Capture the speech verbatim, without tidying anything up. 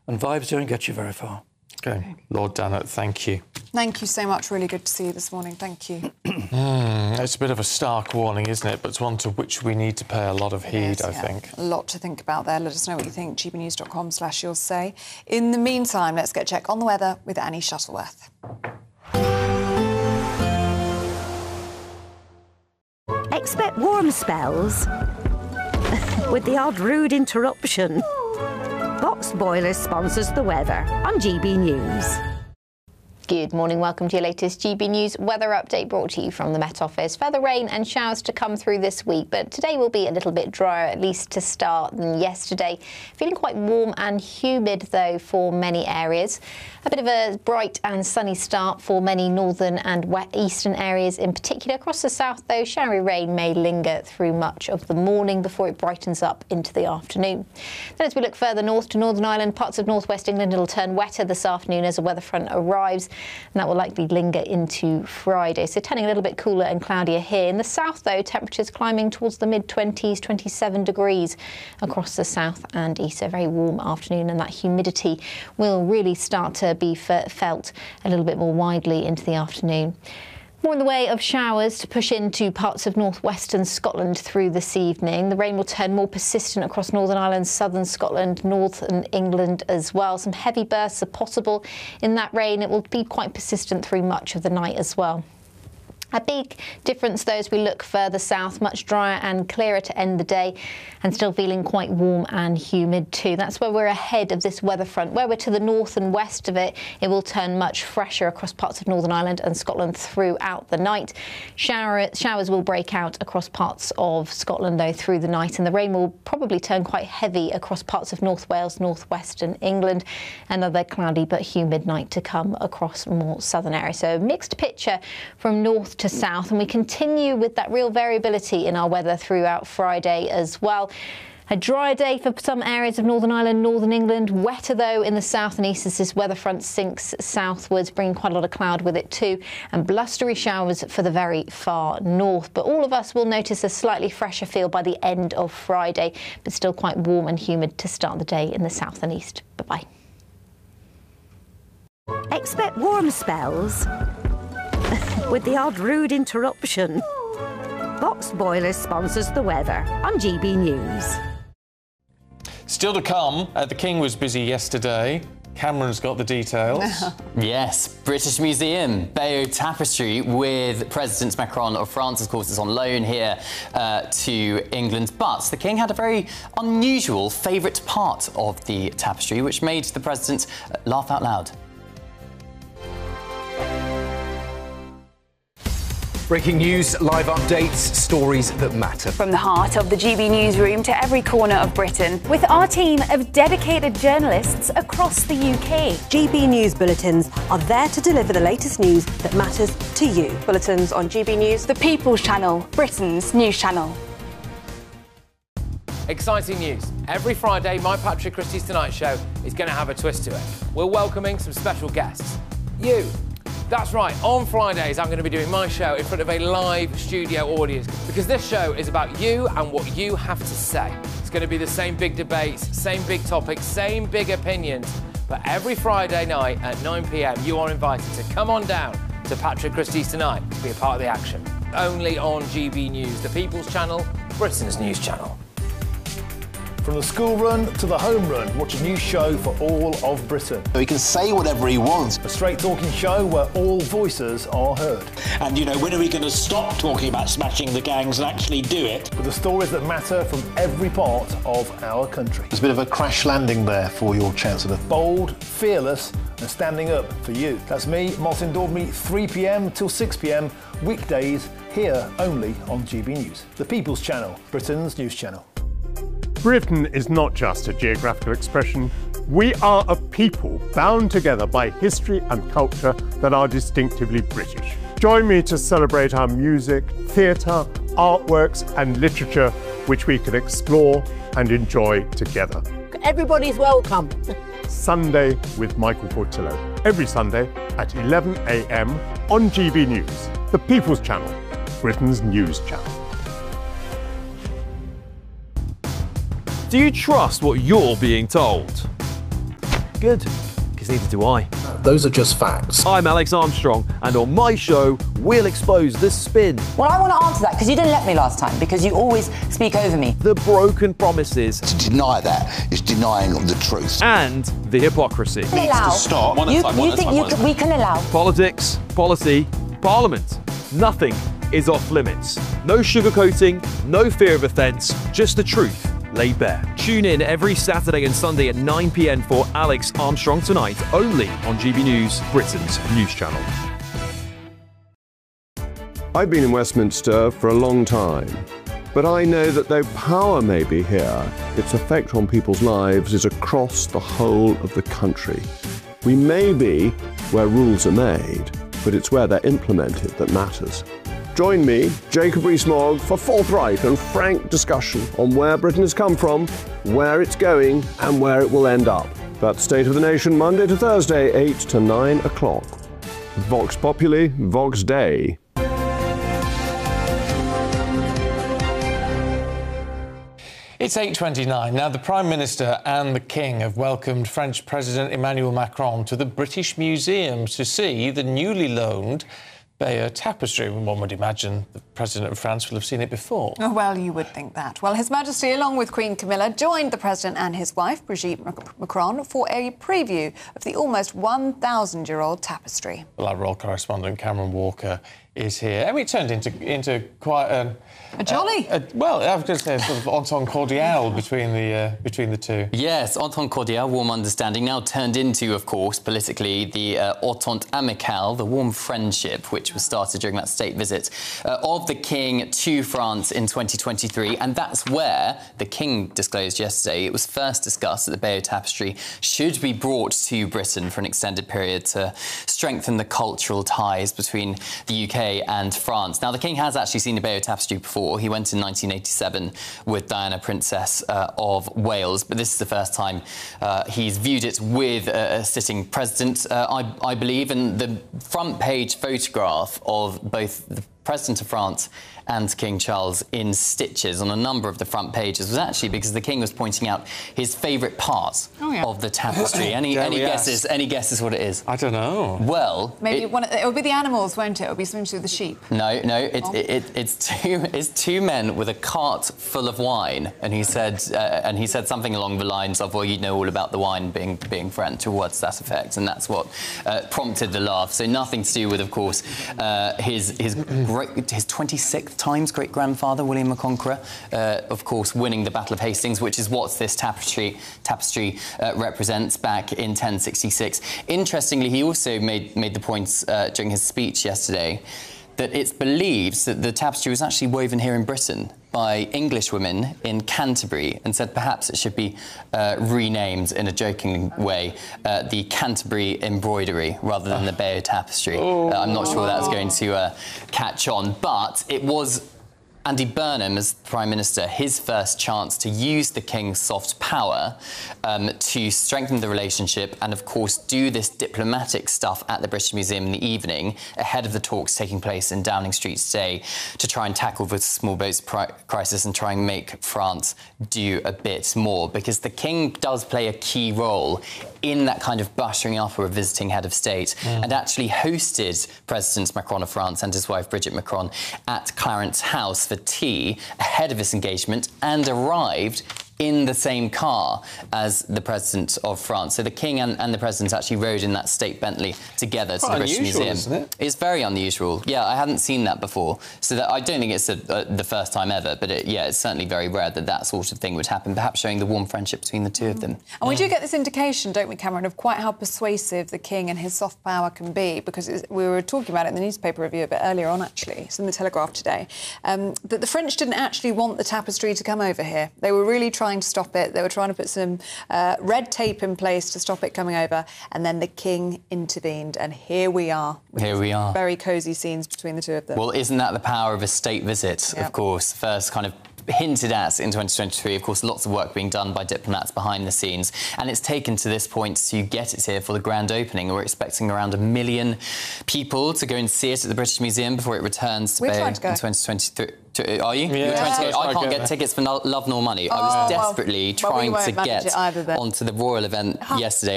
And vibes don't get you very far. Okay. Lord Dannatt, thank you. Thank you so much. Really good to see you this morning. Thank you. mm, it's a bit of a stark warning, isn't it? But it's one to which we need to pay a lot of heed, is, I yeah. think. A lot to think about there. Let us know what you think. g b news dot com slash you'll say. In the meantime, let's get a check on the weather with Annie Shuttleworth. Expect warm spells with the odd rude interruption. Box Boilers sponsors the weather on G B News. Good morning, welcome to your latest G B News weather update brought to you from the Met Office. Further rain and showers to come through this week, but today will be a little bit drier, at least to start, than yesterday. Feeling quite warm and humid, though, for many areas. A bit of a bright and sunny start for many northern and west eastern areas in particular. Across the south, though, showery rain may linger through much of the morning before it brightens up into the afternoon. Then as we look further north to Northern Ireland, parts of northwest England, it'll turn wetter this afternoon as a weather front arrives. And that will likely linger into Friday. So turning a little bit cooler and cloudier here. In the south, though, temperatures climbing towards the mid twenties, twenty-seven degrees across the south and east. So a very warm afternoon, and that humidity will really start to be felt a little bit more widely into the afternoon. More in the way of showers to push into parts of northwestern Scotland through this evening. The rain will turn more persistent across Northern Ireland, southern Scotland, northern England as well. Some heavy bursts are possible in that rain. It will be quite persistent through much of the night as well. A big difference, though, as we look further south, much drier and clearer to end the day and still feeling quite warm and humid too. That's where we're ahead of this weather front. Where we're to the north and west of it, it will turn much fresher across parts of Northern Ireland and Scotland throughout the night. Shower, showers will break out across parts of Scotland, though, through the night, and the rain will probably turn quite heavy across parts of North Wales, northwestern England. Another cloudy but humid night to come across more southern areas. So a mixed picture from north to south, and we continue with that real variability in our weather throughout Friday as well. A drier day for some areas of Northern Ireland, northern England. Wetter, though, in the south and east as this weather front sinks southwards, bringing quite a lot of cloud with it too, and blustery showers for the very far north. But all of us will notice a slightly fresher feel by the end of Friday, but still quite warm and humid to start the day in the south and east. Bye-bye. Expect warm spells with the odd rude interruption. Box Boilers sponsors the weather on G B News. Still to come, uh, the King was busy yesterday. Cameron's got the details. Yes, British Museum, Bayeux Tapestry with President Macron of France, of course, is on loan here uh, to England. But the King had a very unusual favourite part of the tapestry, which made the President laugh out loud. Breaking news, live updates, stories that matter. From the heart of the G B newsroom to every corner of Britain, with our team of dedicated journalists across the U K. G B News bulletins are there to deliver the latest news that matters to you. Bulletins on G B News, the People's Channel, Britain's news channel. Exciting news. Every Friday, my Patrick Christie's Tonight Show is going to have a twist to it. We're welcoming some special guests. You. That's right, on Fridays I'm going to be doing my show in front of a live studio audience because this show is about you and what you have to say. It's going to be the same big debates, same big topics, same big opinions, but every Friday night at nine p m you are invited to come on down to Patrick Christie's Tonight to be a part of the action. Only on G B News, the People's Channel, Britain's news channel. From the school run to the home run, watch a new show for all of Britain. So he can say whatever he wants. A straight talking show where all voices are heard. And, you know, when are we going to stop talking about smashing the gangs and actually do it? With the stories that matter from every part of our country. There's a bit of a crash landing there for your Chancellor. Bold, fearless and standing up for you. That's me, Martin Daubney, three p m till six p m, weekdays, here only on G B News. The People's Channel, Britain's news channel. Britain is not just a geographical expression. We are a people bound together by history and culture that are distinctively British. Join me to celebrate our music, theatre, artworks and literature which we can explore and enjoy together. Everybody's welcome. Sunday with Michael Portillo. Every Sunday at eleven a m on G B News, the People's Channel, Britain's news channel. Do you trust what you're being told? Good, because neither do I. Those are just facts. I'm Alex Armstrong, and on my show, we'll expose the spin. Well, I want to answer that, because you didn't let me last time, because you always speak over me. The broken promises. To deny that is denying the truth. And the hypocrisy. Needs to stop. You, you think you can, we can allow? Politics, policy, parliament. Nothing is off limits. No sugarcoating, no fear of offence, just the truth laid bare. Tune in every Saturday and Sunday at nine p m for Alex Armstrong Tonight, only on G B News, Britain's news channel. I've been in Westminster for a long time, but I know that though power may be here, its effect on people's lives is across the whole of the country. We may be where rules are made, but it's where they're implemented that matters. Join me, Jacob Rees-Mogg, for forthright and frank discussion on where Britain has come from, where it's going, and where it will end up. That's State of the Nation, Monday to Thursday, eight to nine o'clock. Vox Populi, Vox Dei. It's eight twenty-nine. Now, the Prime Minister and the King have welcomed French President Emmanuel Macron to the British Museum to see the newly loaned Bayeux Tapestry. One would imagine the President of France will have seen it before. Oh, well, you would think that. Well, His Majesty, along with Queen Camilla, joined the President and his wife, Brigitte Macron, for a preview of the almost one thousand year old tapestry. Well, our royal correspondent, Cameron Walker, is here. And it turned into into quite a... A jolly. Uh, a, well, I was going to say a sort of entente cordiale between the uh, between the two. Yes, entente cordiale, warm understanding, now turned into, of course, politically, the uh, entente amicale, the warm friendship, which was started during that state visit uh, of the King to France in twenty twenty-three. And that's where the King disclosed yesterday it was first discussed that the Bayeux Tapestry should be brought to Britain for an extended period to strengthen the cultural ties between the U K and France. Now, the King has actually seen the Bayeux Tapestry before. He went in nineteen eighty-seven with Diana, Princess uh, of Wales, but this is the first time uh, he's viewed it with a, a sitting president, uh, I, I believe, and the front page photograph of both the President of France and King Charles in stitches on a number of the front pages was actually because the King was pointing out his favourite part oh, yeah. of the tapestry. Any, any guesses? Any guesses what it is? I don't know. Well, maybe it, one. Of, it'll be the animals, won't it? It'll be something to do with the sheep. No, no. It, oh. it, it, it's two. It's two men with a cart full of wine, and he said, uh, and he said something along the lines of, "Well, you know all about the wine being being French," or words to that effect, and that's what uh, prompted the laugh. So nothing to do with, of course, uh, his his great. His twenty-sixth times great-grandfather, William the Conqueror, uh, of course, winning the Battle of Hastings, which is what this tapestry tapestry uh, represents back in ten sixty-six. Interestingly, he also made, made the points uh, during his speech yesterday that it's believed that the tapestry was actually woven here in Britain by English women in Canterbury, and said perhaps it should be uh, renamed in a joking way uh, the Canterbury embroidery rather than the Bayeux Tapestry. Uh, I'm not sure that's going to uh, catch on, but it was Andy Burnham, as Prime Minister, his first chance to use the King's soft power um, to strengthen the relationship and, of course, do this diplomatic stuff at the British Museum in the evening ahead of the talks taking place in Downing Street today to try and tackle the small boats crisis and try and make France do a bit more, because the King does play a key role in that kind of buttering up of a visiting head of state, mm. and actually hosted Presidents Macron of France and his wife Brigitte Macron at Clarence House for tea ahead of this engagement, and arrived in the same car as the President of France. So the King and, and the President actually rode in that state Bentley together Quite to the British unusual, Museum. Isn't it? It's very unusual. Yeah, I hadn't seen that before. So that, I don't think it's a, uh, the first time ever, but it, yeah, it's certainly very rare that that sort of thing would happen, perhaps showing the warm friendship between the two mm. of them. And we do get this indication, don't we, Cameron, of quite how persuasive the King and his soft power can be, because it's, we were talking about it in the newspaper review a bit earlier on, actually. It's in the Telegraph today, um, that the French didn't actually want the tapestry to come over here. They were really trying to stop it. They were trying to put some uh, red tape in place to stop it coming over, and then the King intervened, and here we are. Here we are. Very cosy scenes between the two of them. Well, isn't that the power of a state visit, yep. of course? First kind of hinted at in twenty twenty-three, of course, lots of work being done by diplomats behind the scenes, and it's taken to this point to get it here for the grand opening. We're expecting around a million people to go and see it at the British Museum before it returns to Bayeux in twenty twenty-three. Are you? Yeah. You're trying to Yeah. get, I can't get tickets for no, Love Nor Money. Oh, I was well, desperately well, trying we to won't manage get it either, then. onto the royal event yesterday.